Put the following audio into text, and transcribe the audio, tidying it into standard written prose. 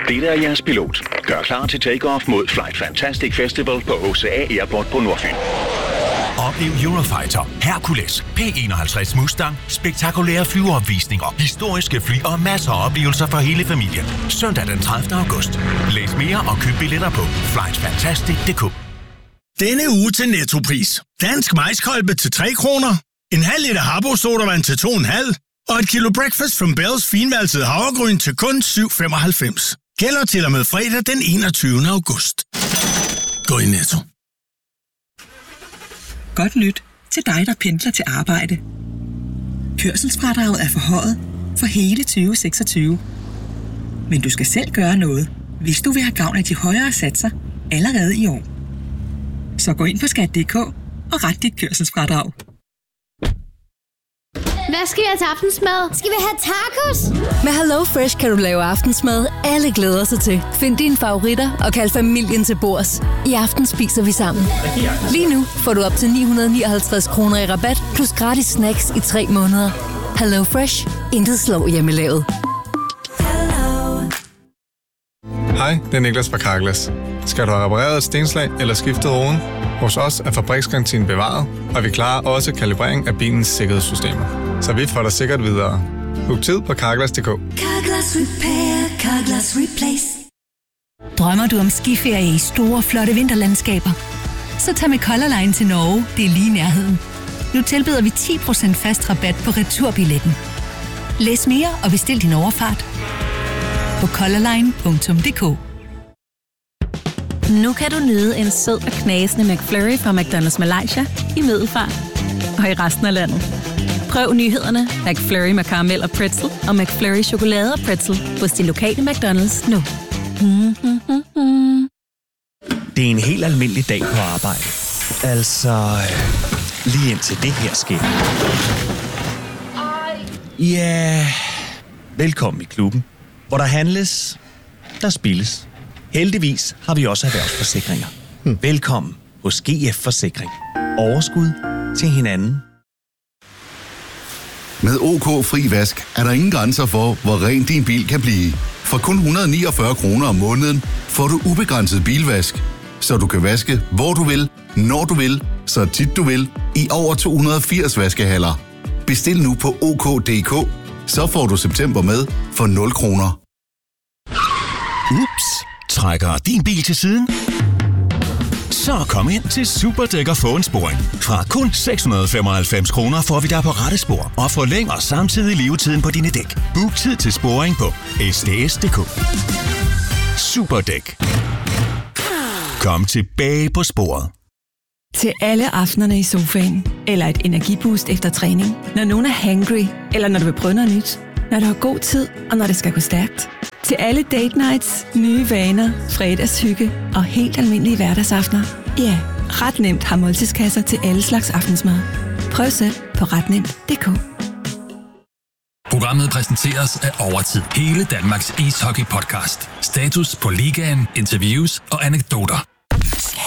Dette er jeres pilot. Gør klar til take-off mod Flight Fantastic Festival på HCA Airport på Nordfyn. Oplev Eurofighter, Hercules, P51 Mustang, spektakulære flyveopvisninger, historiske fly og masser af oplevelser for hele familien. Søndag den 30. august. Læs mere og køb billetter på flightfantastic.dk. Denne uge til Nettopris. Dansk majskolbe til 3 kroner. En halv liter Habbo sodavand til 2,5. Og et kilo Breakfast from Bells finvalset havregryn til kun 7,95. Gælder til og med fredag den 21. august. Gå i Netto. Godt nyt til dig, der pendler til arbejde. Kørselsfradraget er forhøjet for hele 2026. Men du skal selv gøre noget, hvis du vil have gavn af de højere satser allerede i år. Så gå ind på skat.dk og ret dit kørselsfradrag. Hvad skal vi have til aftensmad? Skal vi have tacos? Med HelloFresh kan du lave aftensmad, alle glæder sig til. Find dine favoritter og kald familien til bords. I aften spiser vi sammen. Lige nu får du op til 959 kroner i rabat, plus gratis snacks i 3 måneder. HelloFresh. Intet slår hjemmelavet. Hej, det er Niklas fra Carglass. Skal du have repareret et stenslag eller skiftet roden? Hos os er fabriksgarantien bevaret, og vi klarer også kalibrering af bilens sikkerhedssystemer. Så vi får dig sikkert videre. Book tid på Carglass.dk. Carglass Repair, Carglass Replace. Drømmer du om skiferie i store, flotte vinterlandskaber? Så tag med Color Line til Norge, det er lige i nærheden. Nu tilbyder vi 10% fast rabat på returbilletten. Læs mere og bestil din overfart på colorline.dk. Nu kan du nyde en sød og knasende McFlurry fra McDonald's Malaysia i Middelfart og i resten af landet. Prøv nyhederne McFlurry med karamel og pretzel og McFlurry chokolade og pretzel hos din lokale McDonald's nu. Det er en helt almindelig dag på arbejde. Altså, lige indtil det her sker. Ja, velkommen i klubben, hvor der handles, der spilles. Heldigvis har vi også erhvervsforsikringer. Velkommen hos GF Forsikring. Overskud til hinanden. Med OK Fri Vask er der ingen grænser for, hvor ren din bil kan blive. For kun 149 kroner om måneden får du ubegrænset bilvask, så du kan vaske hvor du vil, når du vil, så tit du vil, i over 280 vaskehaller. Bestil nu på OK.dk, så får du september med for 0 kroner. Ups, trækker din bil til siden? Så kom ind til Superdæk og få en sporing. Fra kun 695 kroner får vi dig på rette spor og forlænger samtidig levetiden på dine dæk. Book tid til sporing på sds.dk. Superdæk. Kom tilbage på sporet. Til alle aftenerne i sofaen, eller et energiboost efter træning, når nogen er hangry, eller når du vil prøve noget nyt, når du har god tid, og når det skal gå stærkt. Til alle date nights, nye vaner, fredagshygge og helt almindelige hverdagsaftener. Ja, ret nemt har måltidskasser til alle slags aftensmad. Prøv selv på retnemt.dk. Programmet præsenteres af Overtid. Hele Danmarks ishockey-podcast. Status på ligaen, interviews og anekdoter.